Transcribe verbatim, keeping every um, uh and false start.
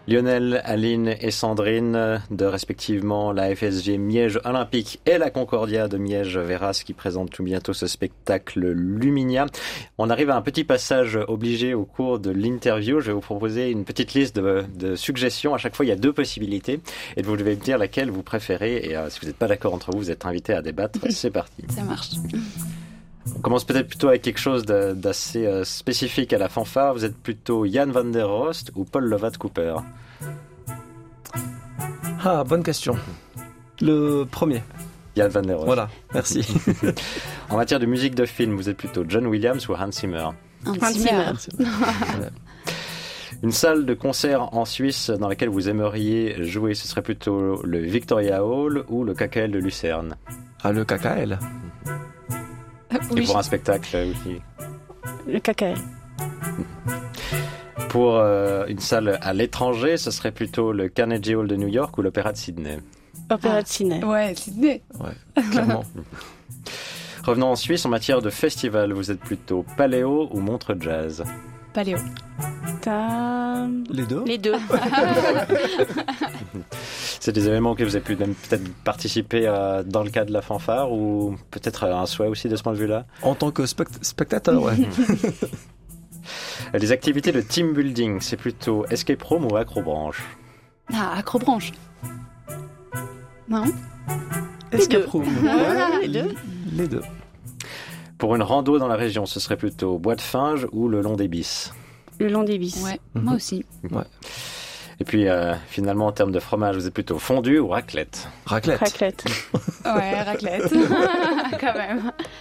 Lionel, Aline et Sandrine de respectivement la F S G Miège Olympique et la Concordia de Miège-Véras qui présentent tout bientôt ce spectacle Luminia. On arrive à un petit passage obligé au cours de l'interview. Je vais vous proposer une petite liste de, de suggestions. À chaque fois, il y a deux possibilités et vous devez me dire laquelle vous préférez. Et euh, si vous n'êtes pas d'accord entre vous, vous êtes invité à débattre. C'est parti. Ça marche. On commence peut-être plutôt avec quelque chose de, d'assez euh, spécifique à la fanfare. Vous êtes plutôt Jan van der Rost ou Paul Lovat Cooper? Ah, bonne question. Le premier. Jan van der Rost. Voilà, merci. En matière de musique de film, vous êtes plutôt John Williams ou Hans Zimmer? Hans Zimmer. Une salle de concert en Suisse dans laquelle vous aimeriez jouer, ce serait plutôt le Victoria Hall ou le K K L de Lucerne? Ah, le K K L. Oui, Et pour un spectacle aussi. le K K L. Pour euh, une salle à l'étranger, ce serait plutôt le Carnegie Hall de New York ou l'Opéra de Sydney? Opéra Ah. de Sydney. Ouais, Sydney. Ouais, clairement. Revenons en Suisse, en matière de festival, vous êtes plutôt Paléo ou Montreux Jazz? Paléo. T'as... Les deux. Les deux. C'est des événements que vous avez pu même peut-être participer à, dans le cadre de la fanfare ou peut-être un souhait aussi de ce point de vue-là? En tant que spect- spectateur, ouais. Les activités de team building, c'est plutôt escape room ou acrobranche? Ah, Acrobranche. Non? Escape deux. room. Ouais, les deux. Les deux. Pour une rando dans la région, ce serait plutôt Bois de Finge ou le long des Bis? Le long des bis. Ouais, Mhm. moi aussi. Ouais. Et puis euh, finalement en termes de fromage, vous êtes plutôt fondue ou raclette? Raclette. Raclette. Ouais, raclette. Quand même.